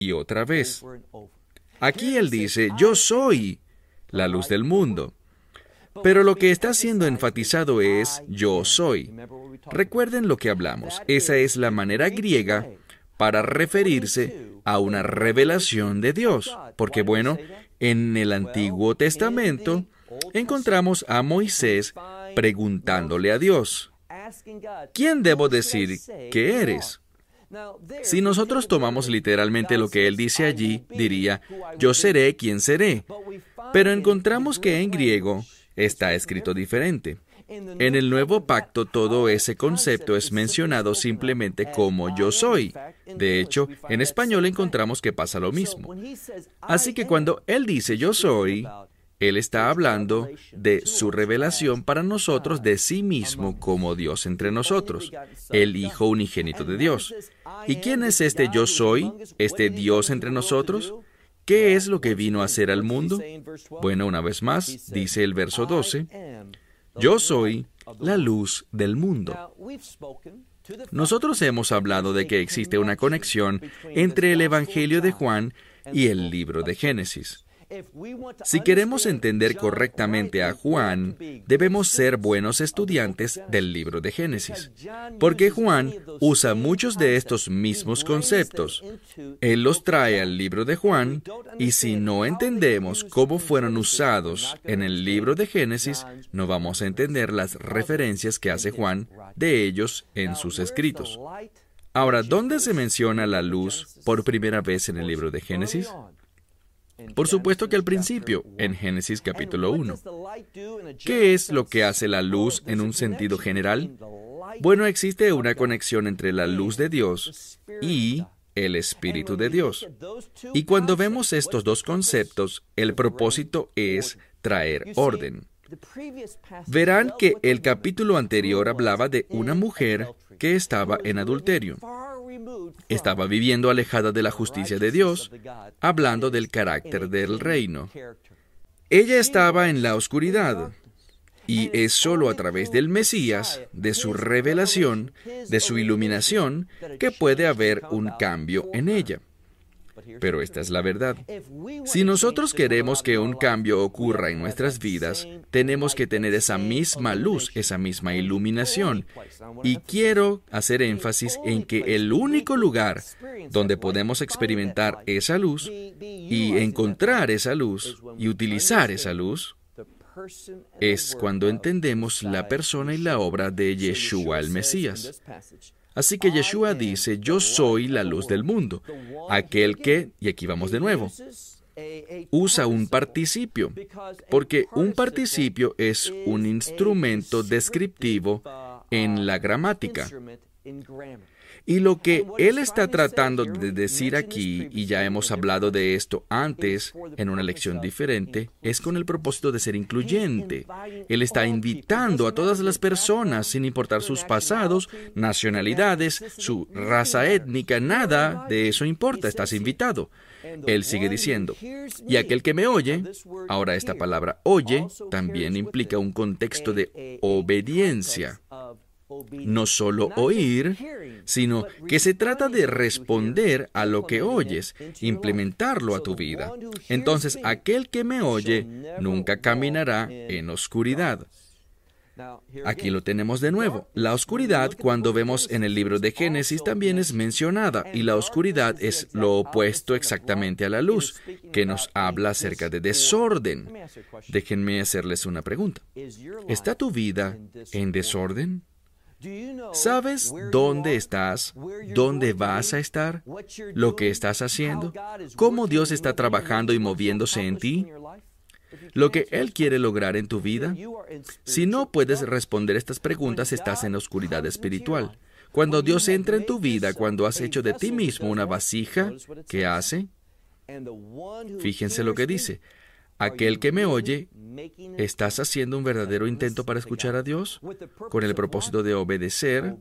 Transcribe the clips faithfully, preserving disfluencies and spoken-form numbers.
y otra vez. Aquí él dice, yo soy la luz del mundo. Pero lo que está siendo enfatizado es, yo soy. Recuerden lo que hablamos. Esa es la manera griega para referirse a una revelación de Dios. Porque, bueno, en el Antiguo Testamento encontramos a Moisés preguntándole a Dios, ¿quién debo decir que eres? Si nosotros tomamos literalmente lo que él dice allí, diría, yo seré quien seré. Pero encontramos que en griego está escrito diferente. En el Nuevo Pacto todo ese concepto es mencionado simplemente como yo soy. De hecho, en español encontramos que pasa lo mismo. Así que cuando él dice yo soy, él está hablando de su revelación para nosotros de sí mismo como Dios entre nosotros, el Hijo unigénito de Dios. ¿Y quién es este yo soy, este Dios entre nosotros? ¿Qué es lo que vino a hacer al mundo? Bueno, una vez más, dice el verso doce, yo soy la luz del mundo. Nosotros hemos hablado de que existe una conexión entre el Evangelio de Juan y el libro de Génesis. Si queremos entender correctamente a Juan, debemos ser buenos estudiantes del libro de Génesis, porque Juan usa muchos de estos mismos conceptos. Él los trae al libro de Juan, y si no entendemos cómo fueron usados en el libro de Génesis, no vamos a entender las referencias que hace Juan de ellos en sus escritos. Ahora, ¿dónde se menciona la luz por primera vez en el libro de Génesis? Por supuesto que al principio, en Génesis capítulo uno. ¿Qué es lo que hace la luz en un sentido general? Bueno, existe una conexión entre la luz de Dios y el Espíritu de Dios. Y cuando vemos estos dos conceptos, el propósito es traer orden. Verán que el capítulo anterior hablaba de una mujer que estaba en adulterio. Estaba viviendo alejada de la justicia de Dios, hablando del carácter del reino. Ella estaba en la oscuridad, y es solo a través del Mesías, de su revelación, de su iluminación, que puede haber un cambio en ella. Pero esta es la verdad. Si nosotros queremos que un cambio ocurra en nuestras vidas, tenemos que tener esa misma luz, esa misma iluminación. Y quiero hacer énfasis en que el único lugar donde podemos experimentar esa luz y encontrar esa luz y utilizar esa luz es cuando entendemos la persona y la obra de Yeshua el Mesías. Así que Yeshua dice, yo soy la luz del mundo. Aquel que, y aquí vamos de nuevo, usa un participio, porque un participio es un instrumento descriptivo en la gramática. Y lo que él está tratando de decir aquí, y ya hemos hablado de esto antes en una lección diferente, es con el propósito de ser incluyente. Él está invitando a todas las personas, sin importar sus pasados, nacionalidades, su raza étnica, nada de eso importa, estás invitado. Él sigue diciendo, y aquel que me oye, ahora esta palabra oye también implica un contexto de obediencia. No solo oír, sino que se trata de responder a lo que oyes, implementarlo a tu vida. Entonces, aquel que me oye nunca caminará en oscuridad. Aquí lo tenemos de nuevo. La oscuridad, cuando vemos en el libro de Génesis, también es mencionada, y la oscuridad es lo opuesto exactamente a la luz, que nos habla acerca de desorden. Déjenme hacerles una pregunta. ¿Está tu vida en desorden? ¿Sabes dónde estás? ¿Dónde vas a estar? ¿Lo que estás haciendo? ¿Cómo Dios está trabajando y moviéndose en ti? ¿Lo que Él quiere lograr en tu vida? Si no puedes responder estas preguntas, estás en la oscuridad espiritual. Cuando Dios entra en tu vida, cuando has hecho de ti mismo una vasija, ¿qué hace? Fíjense lo que dice. Aquel que me oye, ¿estás haciendo un verdadero intento para escuchar a Dios? Con el propósito de obedecer.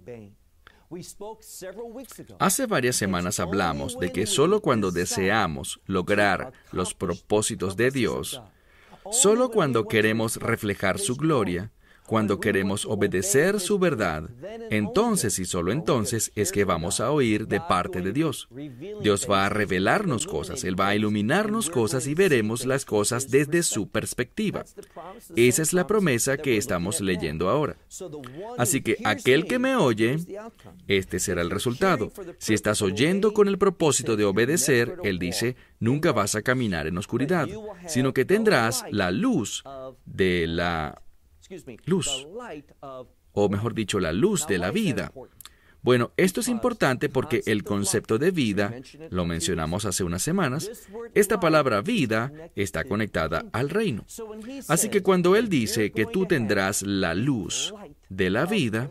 Hace varias semanas hablamos de que solo cuando deseamos lograr los propósitos de Dios, solo cuando queremos reflejar su gloria, Cuando queremos obedecer su verdad, entonces y solo entonces es que vamos a oír de parte de Dios. Dios va a revelarnos cosas, Él va a iluminarnos cosas y veremos las cosas desde su perspectiva. Esa es la promesa que estamos leyendo ahora. Así que aquel que me oye, este será el resultado. Si estás oyendo con el propósito de obedecer, Él dice, nunca vas a caminar en oscuridad, sino que tendrás la luz de la luz, o mejor dicho, la luz de la vida. Bueno, esto es importante porque el concepto de vida, lo mencionamos hace unas semanas, esta palabra vida está conectada al reino. Así que cuando Él dice que tú tendrás la luz de la vida,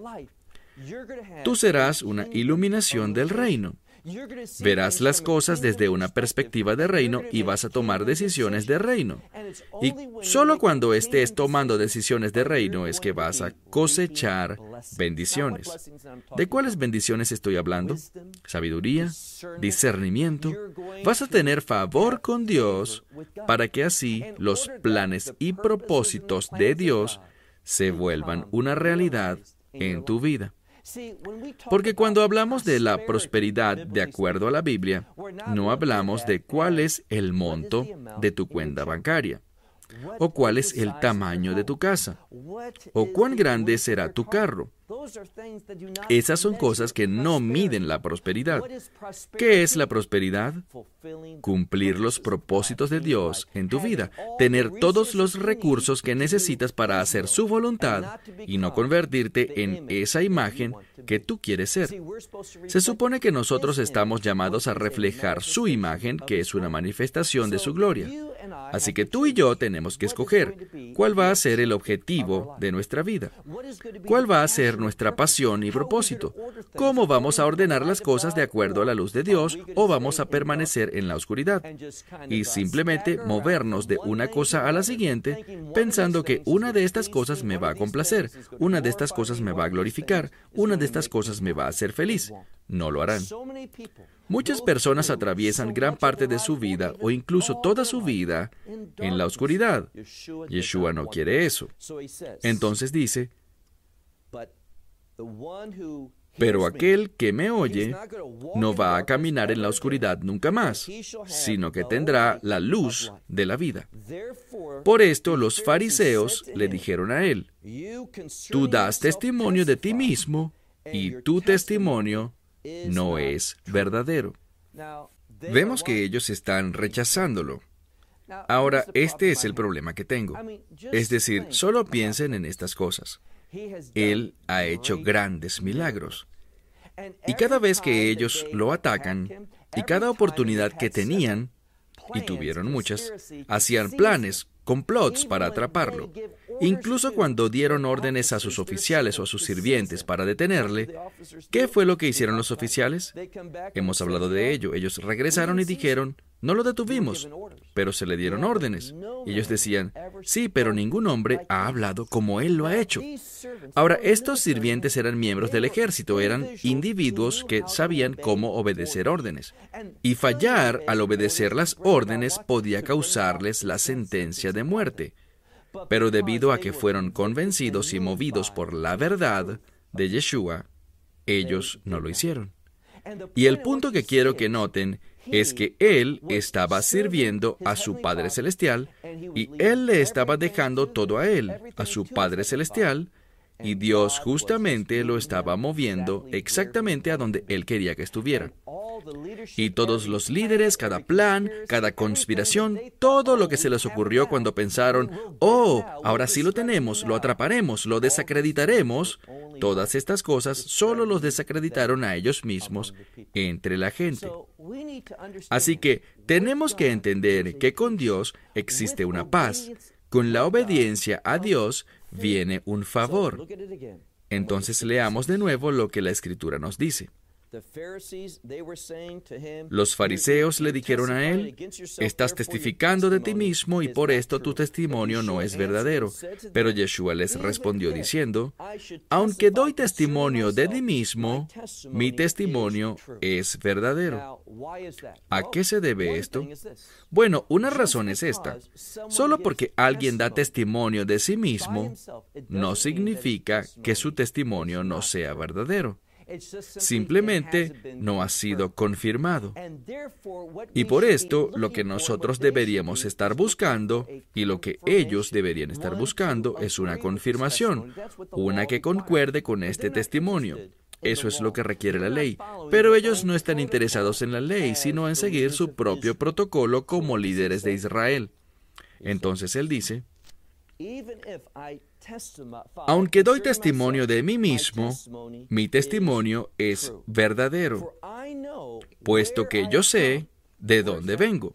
tú serás una iluminación del reino. Verás las cosas desde una perspectiva de reino y vas a tomar decisiones de reino. Y solo cuando estés tomando decisiones de reino es que vas a cosechar bendiciones. ¿De cuáles bendiciones estoy hablando? Sabiduría, discernimiento. Vas a tener favor con Dios para que así los planes y propósitos de Dios se vuelvan una realidad en tu vida. Porque cuando hablamos de la prosperidad de acuerdo a la Biblia, no hablamos de cuál es el monto de tu cuenta bancaria, o cuál es el tamaño de tu casa, o cuán grande será tu carro. Esas son cosas que no miden la prosperidad. ¿Qué es la prosperidad? Cumplir los propósitos de Dios en tu vida, tener todos los recursos que necesitas para hacer su voluntad y no convertirte en esa imagen que tú quieres ser. Se supone que nosotros estamos llamados a reflejar su imagen, que es una manifestación de su gloria. Así que tú y yo tenemos que escoger cuál va a ser el objetivo de nuestra vida, cuál va a ser nuestra pasión y propósito, cómo vamos a ordenar las cosas de acuerdo a la luz de Dios o vamos a permanecer en la oscuridad y simplemente movernos de una cosa a la siguiente pensando que una de estas cosas me va a complacer, una de estas cosas me va a glorificar, una de estas cosas me va a hacer feliz. No lo harán. Muchas personas atraviesan gran parte de su vida o incluso toda su vida en la oscuridad. Yeshua no quiere eso. Entonces dice, pero aquel que me oye no va a caminar en la oscuridad nunca más, sino que tendrá la luz de la vida. Por esto los fariseos le dijeron a él, tú das testimonio de ti mismo y tu testimonio no es verdadero. Vemos que ellos están rechazándolo. Ahora, este es el problema que tengo. Es decir, solo piensen en estas cosas. Él ha hecho grandes milagros. Y cada vez que ellos lo atacan, y cada oportunidad que tenían, y tuvieron muchas, hacían planes, complots para atraparlo. Incluso cuando dieron órdenes a sus oficiales o a sus sirvientes para detenerle, ¿qué fue lo que hicieron los oficiales? Hemos hablado de ello. Ellos regresaron y dijeron, no lo detuvimos, pero se le dieron órdenes. Y ellos decían, sí, pero ningún hombre ha hablado como él lo ha hecho. Ahora, estos sirvientes eran miembros del ejército, eran individuos que sabían cómo obedecer órdenes. Y fallar al obedecer las órdenes podía causarles la sentencia de muerte. Pero debido a que fueron convencidos y movidos por la verdad de Yeshua, ellos no lo hicieron. Y el punto que quiero que noten es que Él estaba sirviendo a su Padre Celestial y Él le estaba dejando todo a Él, a su Padre Celestial, y Dios justamente lo estaba moviendo exactamente a donde Él quería que estuviera. Y todos los líderes, cada plan, cada conspiración, todo lo que se les ocurrió cuando pensaron, oh, ahora sí lo tenemos, lo atraparemos, lo desacreditaremos, todas estas cosas solo los desacreditaron a ellos mismos entre la gente. Así que tenemos que entender que con Dios existe una paz. Con la obediencia a Dios viene un favor. Entonces leamos de nuevo lo que la Escritura nos dice. Los fariseos le dijeron a él, estás testificando de ti mismo y por esto tu testimonio no es verdadero. Pero Yeshua les respondió diciendo, aunque doy testimonio de mí mismo, mi testimonio es verdadero. ¿A qué se debe esto? Bueno, una razón es esta. Solo porque alguien da testimonio de sí mismo, no significa que su testimonio no sea verdadero. Simplemente no ha sido confirmado. Y por esto, lo que nosotros deberíamos estar buscando, y lo que ellos deberían estar buscando, es una confirmación, una que concuerde con este testimonio. Eso es lo que requiere la ley. Pero ellos no están interesados en la ley, sino en seguir su propio protocolo como líderes de Israel. Entonces él dice, aunque doy testimonio de mí mismo, mi testimonio es verdadero, puesto que yo sé de dónde vengo,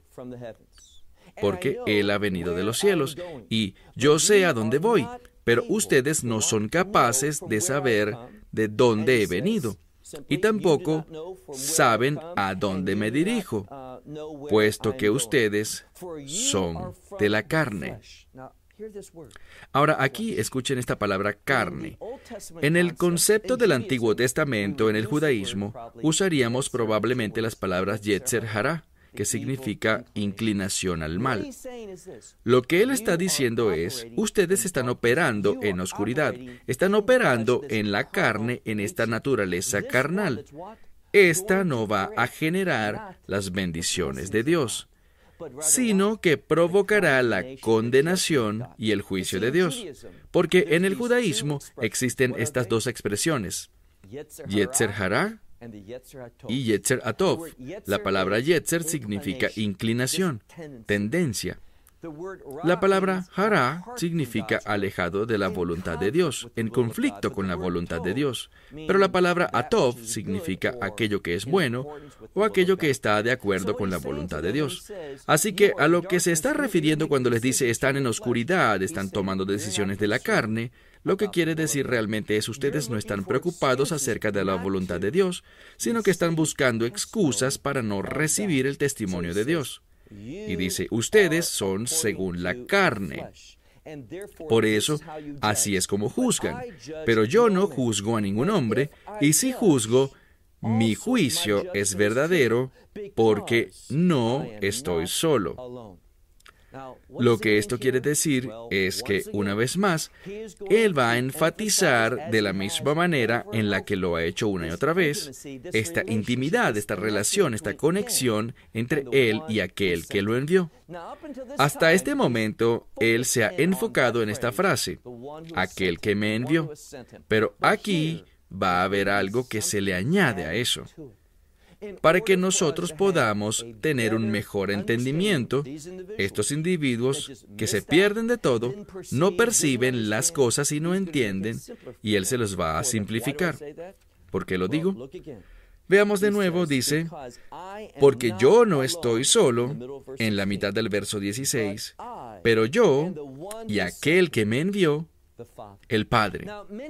porque Él ha venido de los cielos, y yo sé a dónde voy, pero ustedes no son capaces de saber de dónde he venido, y tampoco saben a dónde me dirijo, puesto que ustedes son de la carne. Ahora, aquí escuchen esta palabra carne. En el concepto del Antiguo Testamento, en el judaísmo, usaríamos probablemente las palabras Yetzer Hará, que significa inclinación al mal. Lo que él está diciendo es, ustedes están operando en oscuridad, están operando en la carne, en esta naturaleza carnal. Esta no va a generar las bendiciones de Dios, sino que provocará la condenación y el juicio de Dios. Porque en el judaísmo existen estas dos expresiones, Yetzer Hará y Yetzer Atov. La palabra Yetzer significa inclinación, tendencia. La palabra Hará significa alejado de la voluntad de Dios, en conflicto con la voluntad de Dios. Pero la palabra Atov significa aquello que es bueno o aquello que está de acuerdo con la voluntad de Dios. Así que a lo que se está refiriendo cuando les dice están en oscuridad, están tomando decisiones de la carne, lo que quiere decir realmente es ustedes no están preocupados acerca de la voluntad de Dios, sino que están buscando excusas para no recibir el testimonio de Dios. Y dice, ustedes son según la carne. Por eso, así es como juzgan. Pero yo no juzgo a ningún hombre, y si juzgo, mi juicio es verdadero, porque no estoy solo. Lo que esto quiere decir es que, una vez más, Él va a enfatizar de la misma manera en la que lo ha hecho una y otra vez, esta intimidad, esta relación, esta conexión entre Él y aquel que lo envió. Hasta este momento, Él se ha enfocado en esta frase, aquel que me envió. Pero aquí va a haber algo que se le añade a eso. Para que nosotros podamos tener un mejor entendimiento, estos individuos que se pierden de todo, no perciben las cosas y no entienden, y Él se los va a simplificar. ¿Por qué lo digo? Veamos de nuevo, dice, porque yo no estoy solo, en la mitad del verso dieciséis, pero yo y aquel que me envió, el Padre.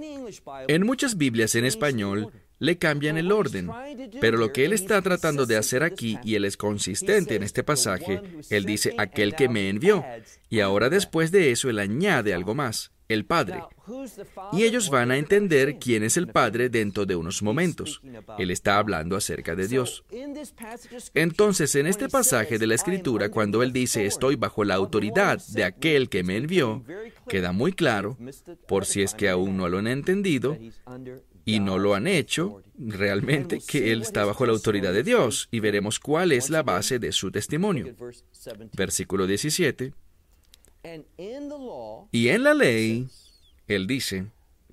En muchas Biblias en español, le cambian el orden, pero lo que él está tratando de hacer aquí, y él es consistente en este pasaje, él dice, aquel que me envió, y ahora después de eso él añade algo más, el Padre. Y ellos van a entender quién es el Padre dentro de unos momentos. Él está hablando acerca de Dios. Entonces, en este pasaje de la Escritura, cuando él dice, estoy bajo la autoridad de aquel que me envió, queda muy claro, por si es que aún no lo han entendido, y no lo han hecho, realmente que Él está bajo la autoridad de Dios, y veremos cuál es la base de su testimonio. Versículo diecisiete. Y en la ley, Él dice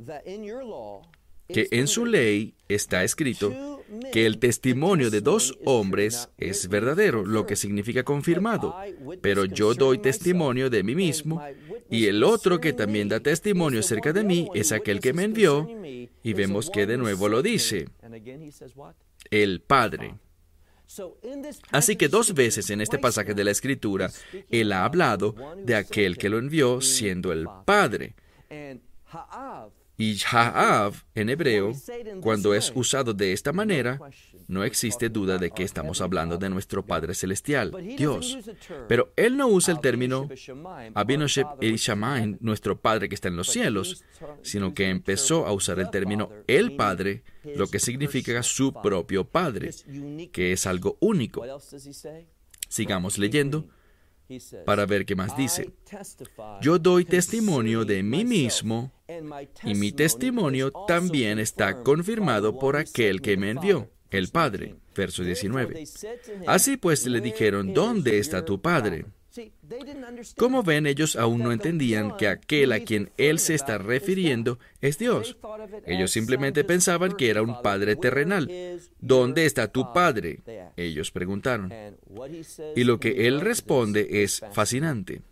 que en su ley está escrito que el testimonio de dos hombres es verdadero, lo que significa confirmado. Pero yo doy testimonio de mí mismo, y el otro que también da testimonio acerca de mí es aquel que me envió, y vemos que de nuevo lo dice, el Padre. Así que dos veces en este pasaje de la Escritura, Él ha hablado de aquel que lo envió siendo el Padre. Y Ha'av, en hebreo, cuando es usado de esta manera, no existe duda de que estamos hablando de nuestro Padre Celestial, Dios. Pero Él no usa el término Abinosheb El Shamayim, nuestro Padre que está en los cielos, sino que empezó a usar el término El Padre, lo que significa su propio Padre, que es algo único. Sigamos leyendo para ver qué más dice. Yo doy testimonio de mí mismo, y mi testimonio también está confirmado por aquel que me envió, el Padre. Verso diecinueve. Así pues le dijeron, ¿dónde está tu Padre? Como ven, ellos aún no entendían que aquel a quien Él se está refiriendo es Dios. Ellos simplemente pensaban que era un Padre terrenal. ¿Dónde está tu Padre? Ellos preguntaron. Y lo que Él responde es fascinante.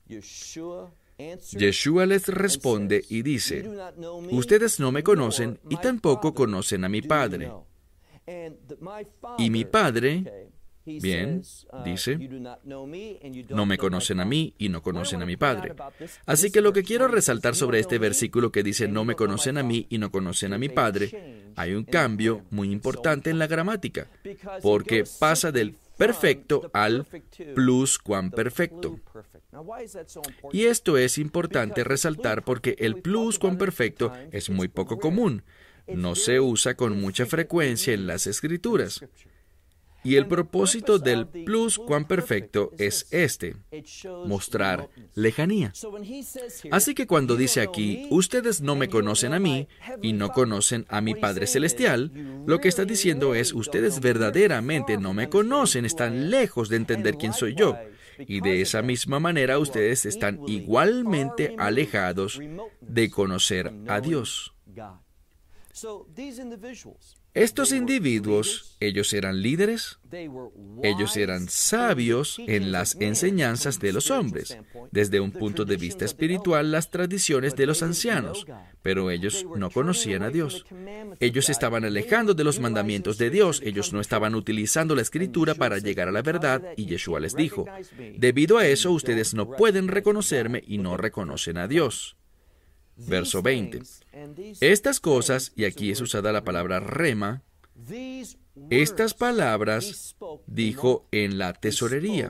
Yeshua les responde y dice, ustedes no me conocen y tampoco conocen a mi Padre. Y mi Padre, bien, dice, no me conocen a mí y no conocen a mi Padre. Así que lo que quiero resaltar sobre este versículo que dice, no me conocen a mí y no conocen a mi Padre, hay un cambio muy importante en la gramática, porque pasa del perfecto al pluscuamperfecto. Y esto es importante resaltar porque el pluscuamperfecto es muy poco común. No se usa con mucha frecuencia en las Escrituras. Y el propósito del pluscuamperfecto es este, mostrar lejanía. Así que cuando dice aquí, ustedes no me conocen a mí y no conocen a mi Padre Celestial, lo que está diciendo es, ustedes verdaderamente no me conocen, están lejos de entender quién soy yo. Y de esa misma manera ustedes están igualmente alejados de conocer a Dios. Estos individuos, ellos eran líderes, ellos eran sabios en las enseñanzas de los hombres, desde un punto de vista espiritual, las tradiciones de los ancianos, pero ellos no conocían a Dios. Ellos estaban alejando de los mandamientos de Dios, ellos no estaban utilizando la Escritura para llegar a la verdad, y Yeshua les dijo, debido a eso ustedes no pueden reconocerme y no reconocen a Dios. Verso veinte. Estas cosas, y aquí es usada la palabra rema, estas palabras dijo en la tesorería.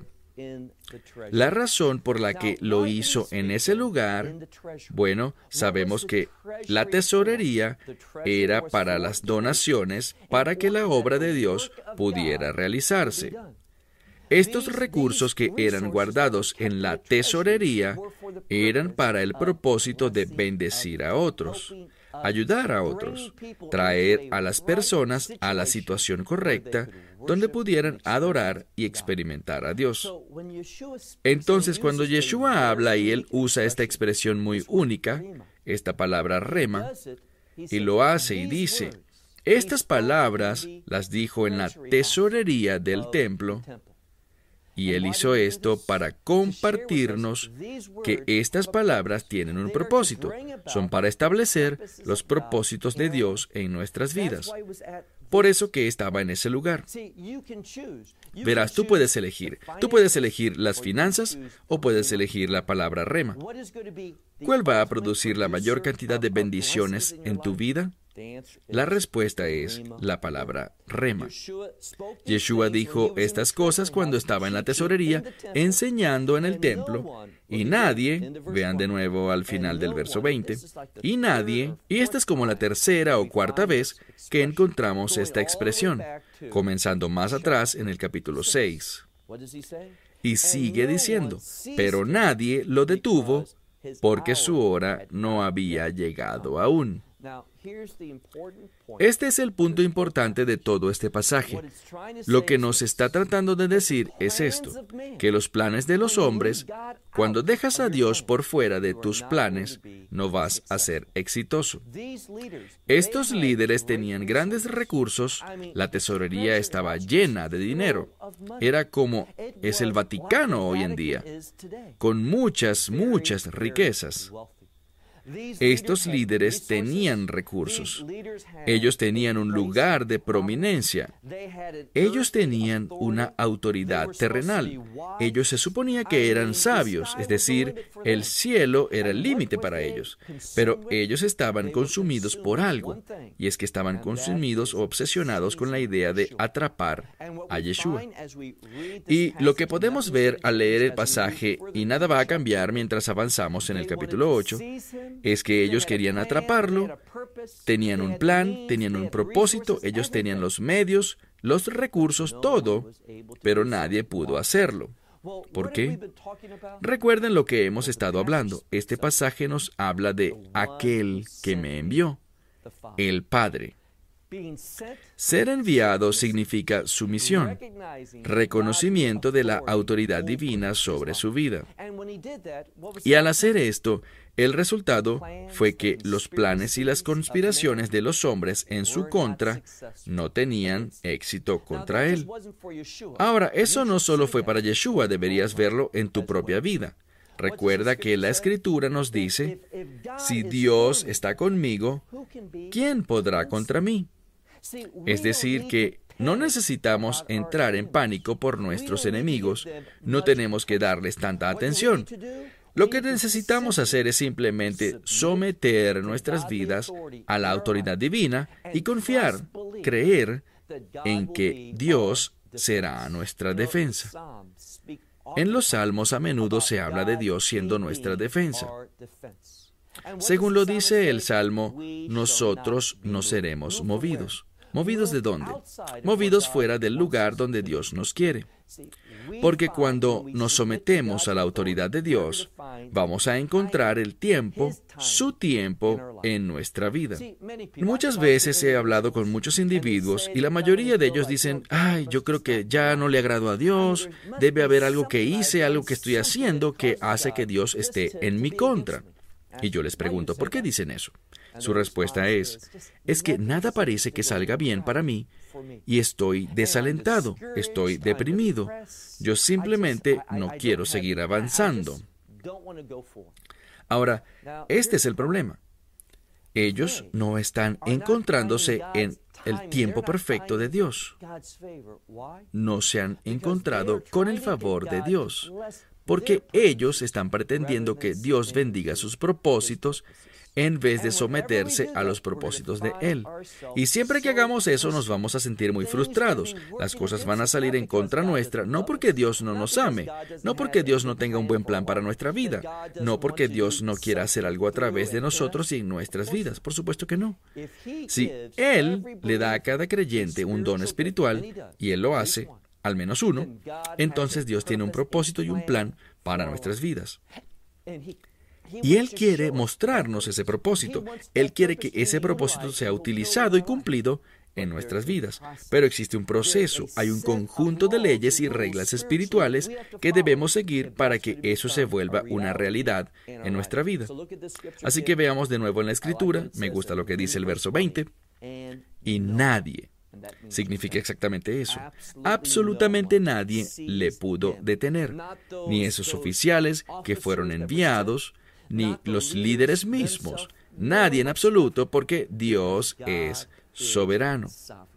La razón por la que lo hizo en ese lugar, bueno, sabemos que la tesorería era para las donaciones para que la obra de Dios pudiera realizarse. Estos recursos que eran guardados en la tesorería eran para el propósito de bendecir a otros, ayudar a otros, traer a las personas a la situación correcta donde pudieran adorar y experimentar a Dios. Entonces, cuando Yeshua habla y él usa esta expresión muy única, esta palabra rema, y lo hace y dice, estas palabras las dijo en la tesorería del templo. Y Él hizo esto para compartirnos que estas palabras tienen un propósito. Son para establecer los propósitos de Dios en nuestras vidas. Por eso que estaba en ese lugar. Verás, tú puedes elegir. Tú puedes elegir las finanzas o puedes elegir la palabra rema. ¿Cuál va a producir la mayor cantidad de bendiciones en tu vida? La respuesta es la palabra rema. Yeshua dijo estas cosas cuando estaba en la tesorería enseñando en el templo, y nadie, vean de nuevo al final del verso veinte, y nadie, y esta es como la tercera o cuarta vez que encontramos esta expresión, comenzando más atrás en el capítulo seis. Y sigue diciendo, pero nadie lo detuvo porque su hora no había llegado aún. Este es el punto importante de todo este pasaje. Lo que nos está tratando de decir es esto, que los planes de los hombres, cuando dejas a Dios por fuera de tus planes, no vas a ser exitoso. Estos líderes tenían grandes recursos, la tesorería estaba llena de dinero. Era como es el Vaticano hoy en día, con muchas, muchas riquezas. Estos líderes tenían recursos. Ellos tenían un lugar de prominencia. Ellos tenían una autoridad terrenal. Ellos se suponía que eran sabios, es decir, el cielo era el límite para ellos. Pero ellos estaban consumidos por algo, y es que estaban consumidos o obsesionados con la idea de atrapar a Yeshua. Y lo que podemos ver al leer el pasaje, y nada va a cambiar mientras avanzamos en el capítulo ocho, es que ellos querían atraparlo, tenían un plan, tenían un propósito, ellos tenían los medios, los recursos, todo, pero nadie pudo hacerlo. ¿Por qué? Recuerden lo que hemos estado hablando. Este pasaje nos habla de aquel que me envió, el Padre. Ser enviado significa sumisión, reconocimiento de la autoridad divina sobre su vida. Y al hacer esto, el resultado fue que los planes y las conspiraciones de los hombres en su contra no tenían éxito contra él. Ahora, eso no solo fue para Yeshua, deberías verlo en tu propia vida. Recuerda que la Escritura nos dice, si Dios está conmigo, ¿quién podrá contra mí? Es decir, que no necesitamos entrar en pánico por nuestros enemigos, no tenemos que darles tanta atención. Lo que necesitamos hacer es simplemente someter nuestras vidas a la autoridad divina y confiar, creer en que Dios será nuestra defensa. En los Salmos a menudo se habla de Dios siendo nuestra defensa. Según lo dice el Salmo, nosotros no seremos movidos. ¿Movidos de dónde? Movidos fuera del lugar donde Dios nos quiere. Porque cuando nos sometemos a la autoridad de Dios, vamos a encontrar el tiempo, su tiempo, en nuestra vida. Muchas veces he hablado con muchos individuos y la mayoría de ellos dicen, ay, yo creo que ya no le agrado a Dios, debe haber algo que hice, algo que estoy haciendo que hace que Dios esté en mi contra. Y yo les pregunto, ¿por qué dicen eso? Su respuesta es, es que nada parece que salga bien para mí y estoy desalentado, estoy deprimido. Yo simplemente no quiero seguir avanzando. Ahora, este es el problema. Ellos no están encontrándose en el tiempo perfecto de Dios. No se han encontrado con el favor de Dios. Porque ellos están pretendiendo que Dios bendiga sus propósitos en vez de someterse a los propósitos de Él. Y siempre que hagamos eso nos vamos a sentir muy frustrados. Las cosas van a salir en contra nuestra, no porque Dios no nos ame, no porque Dios no tenga un buen plan para nuestra vida, no porque Dios no quiera hacer algo a través de nosotros y en nuestras vidas. Por supuesto que no. Si Él le da a cada creyente un don espiritual, y Él lo hace, al menos uno, entonces Dios tiene un propósito y un plan para nuestras vidas. Y Él quiere mostrarnos ese propósito. Él quiere que ese propósito sea utilizado y cumplido en nuestras vidas. Pero existe un proceso, hay un conjunto de leyes y reglas espirituales que debemos seguir para que eso se vuelva una realidad en nuestra vida. Así que veamos de nuevo en la Escritura, me gusta lo que dice el verso veinte, y nadie, significa exactamente eso. Absolutamente nadie le pudo detener, ni esos oficiales que fueron enviados, ni los líderes mismos, nadie en absoluto, porque Dios es soberano.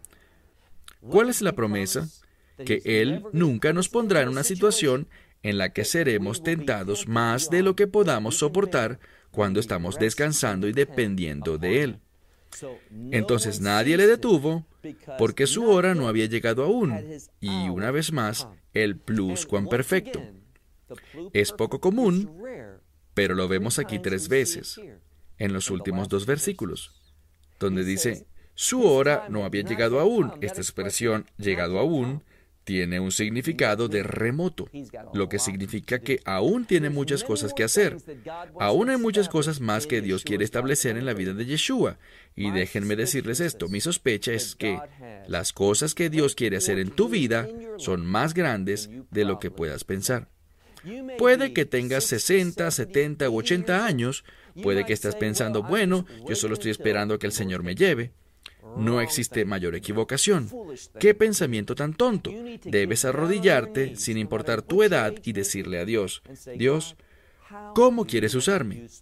¿Cuál es la promesa? Que Él nunca nos pondrá en una situación en la que seremos tentados más de lo que podamos soportar cuando estamos descansando y dependiendo de Él. Entonces nadie le detuvo porque su hora no había llegado aún. Y una vez más, el pluscuamperfecto. Es poco común, pero lo vemos aquí tres veces, en los últimos dos versículos, donde dice, su hora no había llegado aún. Esta expresión, llegado aún, tiene un significado de remoto, lo que significa que aún tiene muchas cosas que hacer. Aún hay muchas cosas más que Dios quiere establecer en la vida de Yeshua. Y déjenme decirles esto, mi sospecha es que las cosas que Dios quiere hacer en tu vida son más grandes de lo que puedas pensar. Puede que tengas sesenta, setenta u ochenta años, puede que estés pensando, bueno, yo solo estoy esperando a que el Señor me lleve. No existe mayor equivocación. ¡Qué pensamiento tan tonto! Debes arrodillarte sin importar tu edad y decirle a Dios, Dios, ¿cómo quieres usarme?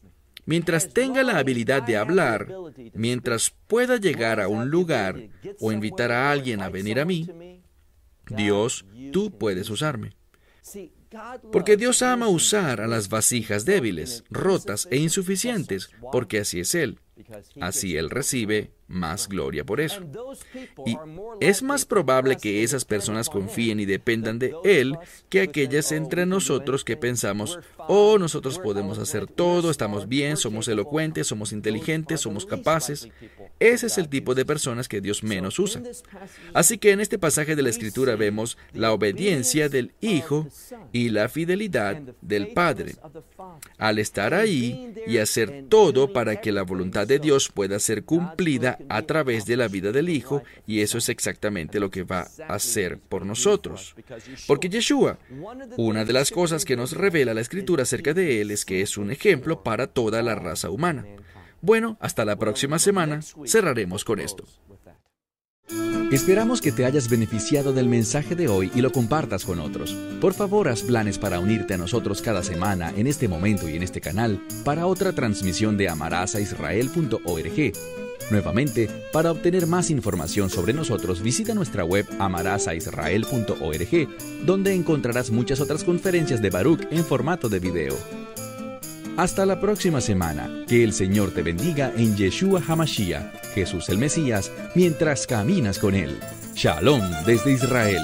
Mientras tenga la habilidad de hablar, mientras pueda llegar a un lugar o invitar a alguien a venir a mí, Dios, tú puedes usarme. Porque Dios ama usar a las vasijas débiles, rotas e insuficientes, porque así es Él. Así Él recibe más gloria por eso. Y es más probable que esas personas confíen y dependan de Él que aquellas entre nosotros que pensamos, oh, nosotros podemos hacer todo, estamos bien, somos elocuentes, somos inteligentes, somos capaces. Ese es el tipo de personas que Dios menos usa. Así que en este pasaje de la Escritura vemos la obediencia del Hijo y la fidelidad del Padre. Al estar ahí y hacer todo para que la voluntad de Dios pueda ser cumplida a través de la vida del Hijo, y eso es exactamente lo que va a hacer por nosotros. Porque Yeshua, una de las cosas que nos revela la Escritura acerca de Él es que es un ejemplo para toda la raza humana. Bueno, hasta la próxima semana, cerraremos con esto. Esperamos que te hayas beneficiado del mensaje de hoy y lo compartas con otros. Por favor, haz planes para unirte a nosotros cada semana en este momento y en este canal para otra transmisión de amarás a israel punto org. Nuevamente, para obtener más información sobre nosotros, visita nuestra web amarás a israel punto org, donde encontrarás muchas otras conferencias de Baruch en formato de video. Hasta la próxima semana. Que el Señor te bendiga en Yeshua HaMashiach, Jesús el Mesías, mientras caminas con Él. Shalom desde Israel.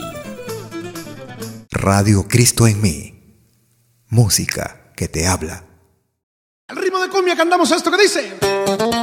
Radio Cristo en mí. Música que te habla. El ritmo de cumbia cantamos esto que dice.